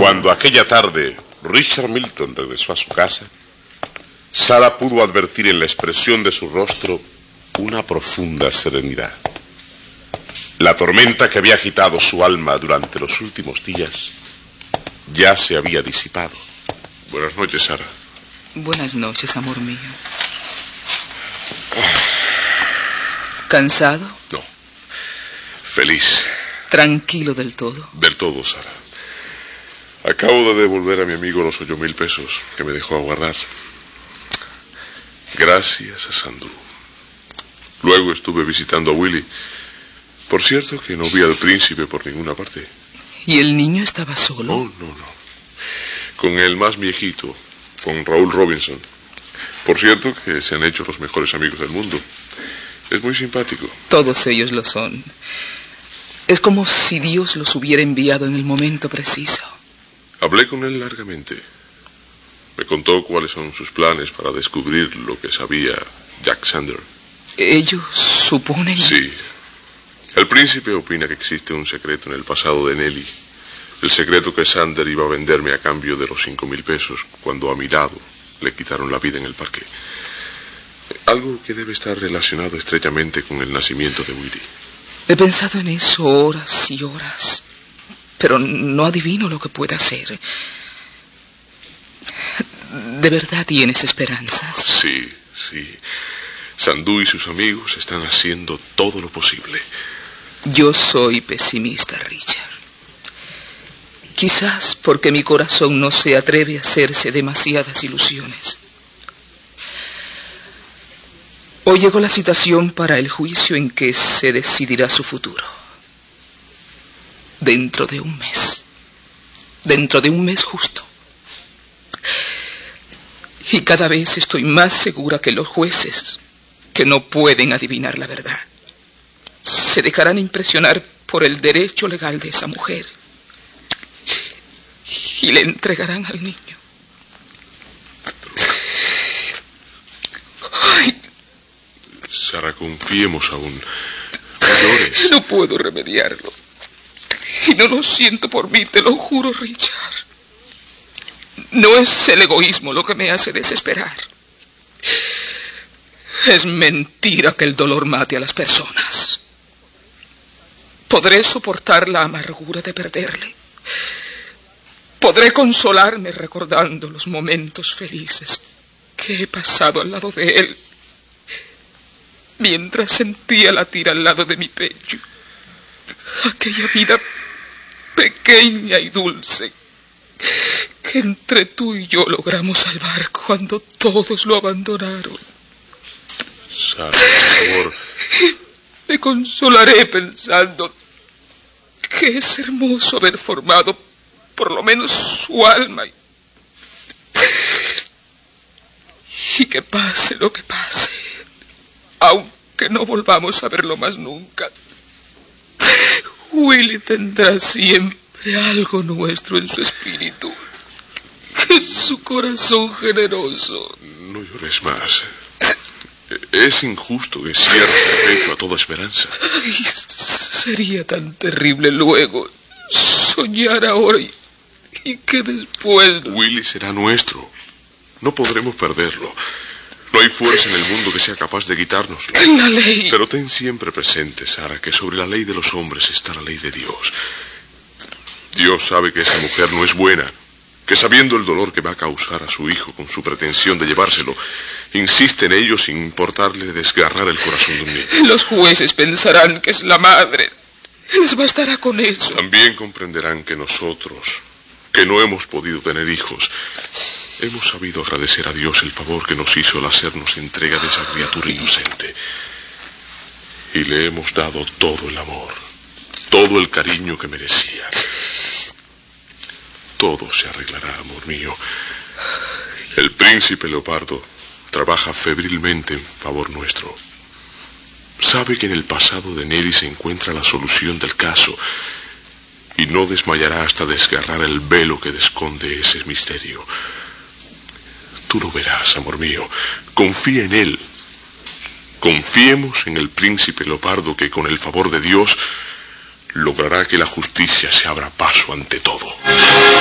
Cuando aquella tarde Richard Milton regresó a su casa, Sarah pudo advertir en la expresión de su rostro una profunda serenidad. La tormenta que había agitado su alma durante los últimos días ya se había disipado. Buenas noches, Sarah. Buenas noches, amor mío. ¿Cansado? No. Feliz. ¿Tranquilo del todo? Del todo, Sarah. Acabo de devolver a mi amigo los 8,000 pesos que me dejó aguardar. Gracias a Sandú. Luego estuve visitando a Willy. Por cierto que no vi al príncipe por ninguna parte. ¿Y el niño estaba solo? No. Con el más viejito, con Raúl Robinson. Por cierto que se han hecho los mejores amigos del mundo. Es muy simpático. Todos ellos lo son. Es como si Dios los hubiera enviado en el momento preciso. Hablé con él largamente. Me contó cuáles son sus planes para descubrir lo que sabía Jack Sander. ¿Ellos suponen? Sí. El príncipe opina que existe un secreto en el pasado de Nelly. El secreto que Sander iba a venderme a cambio de los 5,000 pesos cuando a mi lado le quitaron la vida en el parque. Algo que debe estar relacionado estrechamente con el nacimiento de Willy. He pensado en eso horas y horas, pero no adivino lo que pueda ser. ¿De verdad tienes esperanzas? Sí. Sandú y sus amigos están haciendo todo lo posible. Yo soy pesimista, Richard. Quizás porque mi corazón no se atreve a hacerse demasiadas ilusiones. Hoy llegó la citación para el juicio en que se decidirá su futuro. Dentro de un mes. Dentro de un mes justo. Y cada vez estoy más segura que los jueces, que no pueden adivinar la verdad, se dejarán impresionar por el derecho legal de esa mujer y le entregarán al niño. Ay. Sarah, confiemos aún. No llores. No puedo remediarlo. Y no lo siento por mí, te lo juro, Richard. No es el egoísmo lo que me hace desesperar. Es mentira que el dolor mate a las personas. Podré soportar la amargura de perderle. Podré consolarme recordando los momentos felices que he pasado al lado de él, mientras sentía latir al lado de mi pecho aquella vida pequeña y dulce que entre tú y yo logramos salvar cuando todos lo abandonaron. Sarah, por favor. Me consolaré pensando que es hermoso haber formado por lo menos su alma y que pase lo que pase, aunque no volvamos a verlo más nunca, Willy tendrá siempre algo nuestro en su espíritu, que es su corazón generoso. No llores más. Es injusto que cierre el pecho a toda esperanza. Ay, sería tan terrible luego soñar ahora y que después... Willy será nuestro. No podremos perderlo. No hay fuerza en el mundo que sea capaz de quitárnoslo. La ley... Pero ten siempre presente, Sarah, que sobre la ley de los hombres está la ley de Dios. Dios sabe que esa mujer no es buena, que sabiendo el dolor que va a causar a su hijo con su pretensión de llevárselo, insiste en ello sin importarle desgarrar el corazón de un niño. Los jueces pensarán que es la madre. Les bastará con eso. También comprenderán que nosotros, que no hemos podido tener hijos, hemos sabido agradecer a Dios el favor que nos hizo al hacernos entrega de esa criatura inocente. Y le hemos dado todo el amor, todo el cariño que merecía. Todo se arreglará, amor mío. El príncipe Leopardo trabaja febrilmente en favor nuestro. Sabe que en el pasado de Nelly se encuentra la solución del caso y no desmayará hasta desgarrar el velo que esconde ese misterio. Tú lo verás, amor mío. Confía en él. Confiemos en el príncipe Leopardo que con el favor de Dios logrará que la justicia se abra paso ante todo.